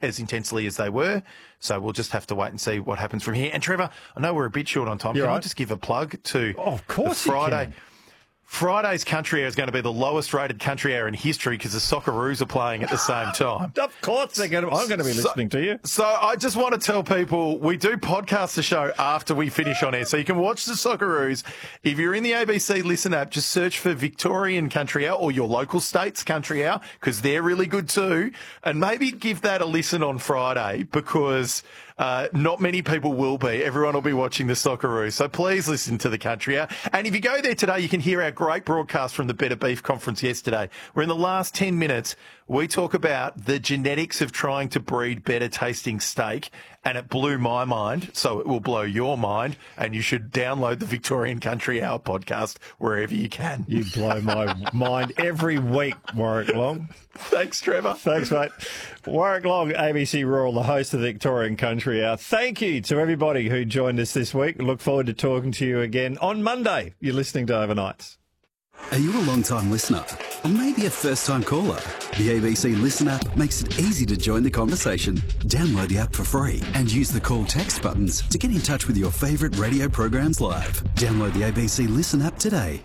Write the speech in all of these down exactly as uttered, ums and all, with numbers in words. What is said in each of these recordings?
as intensely as they were. So we'll just have to wait and see what happens from here. And Trevor, I know we're a bit short on time. You're Can right. I just give a plug to Oh, of course the Friday? you can. Friday's Country Hour is going to be the lowest rated Country Hour in history because the Socceroos are playing at the same time. Of course they're going to, I'm going to be So- listening to you. So I just want to tell people we do podcast the show after we finish on air. So you can watch the Socceroos. If you're in the A B C Listen app, just search for Victorian Country Hour or your local state's Country Hour because they're really good too. And maybe give that a listen on Friday because uh, not many people will be. Everyone will be watching the Socceroos. So please listen to the Country Hour. And if you go there today, you can hear our great broadcast from the Better Beef Conference yesterday, where in the last ten minutes, we talk about the genetics of trying to breed better tasting steak, and it blew my mind, so it will blow your mind, and you should download the Victorian Country Hour podcast wherever you can. You blow my mind every week, Warwick Long. Thanks, Trevor. Thanks, mate. Warwick Long, A B C Rural, the host of the Victorian Country Hour. Thank you to everybody who joined us this week. Look forward to talking to you again on Monday. You're listening to Overnights. Are you a long-time listener? Or maybe a first-time caller? The A B C Listen app makes it easy to join the conversation. Download the app for free and use the call text buttons to get in touch with your favourite radio programs live. Download the A B C Listen app today.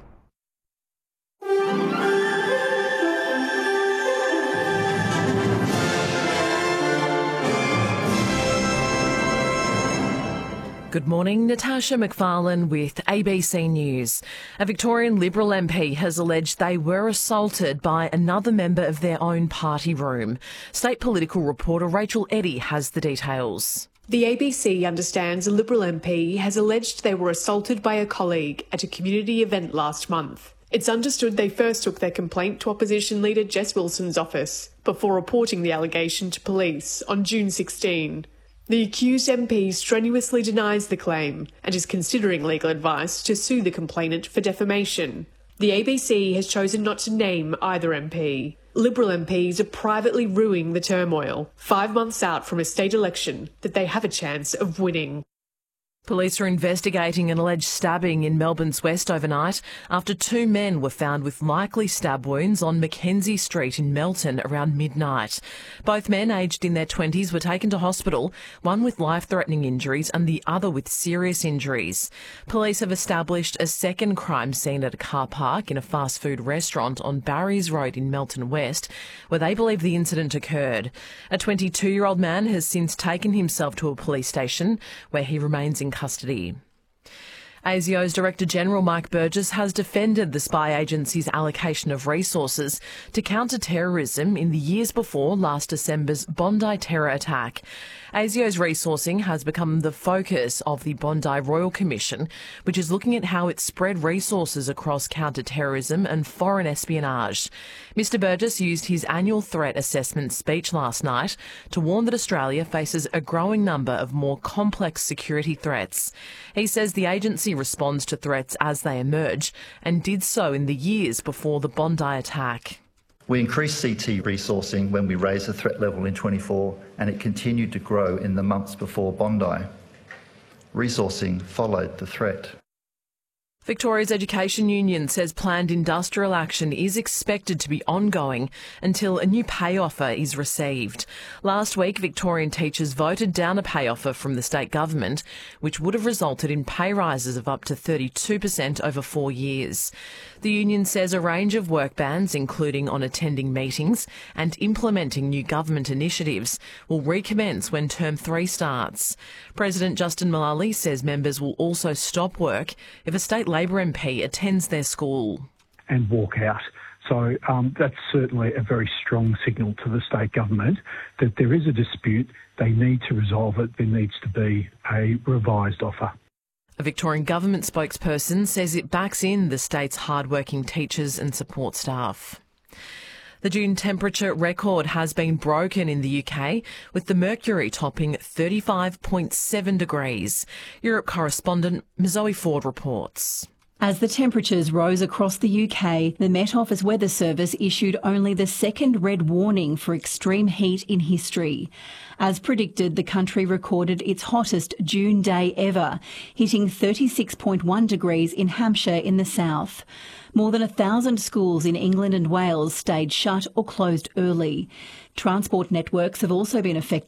Good morning, Natasha McFarlane with A B C News. A Victorian Liberal M P has alleged they were assaulted by another member of their own party room. State political reporter Rachel Eddy has the details. The A B C understands a Liberal M P has alleged they were assaulted by a colleague at a community event last month. It's understood they first took their complaint to opposition leader Jess Wilson's office before reporting the allegation to police on June sixteenth. The accused M P strenuously denies the claim and is considering legal advice to sue the complainant for defamation. The A B C has chosen not to name either M P. Liberal M Ps are privately ruining the turmoil, five months out from a state election that they have a chance of winning. Police are investigating an alleged stabbing in Melbourne's West overnight after two men were found with likely stab wounds on Mackenzie Street in Melton around midnight. Both men, aged in their twenties, were taken to hospital, one with life-threatening injuries and the other with serious injuries. Police have established a second crime scene at a car park in a fast food restaurant on Barry's Road in Melton West, where they believe the incident occurred. A twenty-two-year-old man has since taken himself to a police station where he remains in custody. ASIO's Director-General Mike Burgess has defended the spy agency's allocation of resources to counter terrorism in the years before last December's Bondi terror attack. ASIO's resourcing has become the focus of the Bondi Royal Commission, which is looking at how it spread resources across counter-terrorism and foreign espionage. Mister Burgess used his annual threat assessment speech last night to warn that Australia faces a growing number of more complex security threats. He says the agency responds to threats as they emerge and did so in the years before the Bondi attack. We increased C T resourcing when we raised the threat level in twenty-four, and it continued to grow in the months before Bondi. Resourcing followed the threat. Victoria's Education Union says planned industrial action is expected to be ongoing until a new pay offer is received. Last week, Victorian teachers voted down a pay offer from the state government, which would have resulted in pay rises of up to thirty-two percent over four years. The union says a range of work bans, including on attending meetings and implementing new government initiatives, will recommence when term three starts. President Justin Mullally says members will also stop work if a state Labor M P attends their school. And walk out. So um, that's certainly a very strong signal to the state government that there is a dispute, they need to resolve it, there needs to be a revised offer. A Victorian government spokesperson says it backs in the state's hard-working teachers and support staff. The June temperature record has been broken in the U K, with the mercury topping thirty-five point seven degrees. Europe correspondent Zoe Ford reports. As the temperatures rose across the U K, the Met Office Weather Service issued only the second red warning for extreme heat in history. As predicted, the country recorded its hottest June day ever, hitting thirty-six point one degrees in Hampshire in the south. More than a thousand schools in England and Wales stayed shut or closed early. Transport networks have also been affected.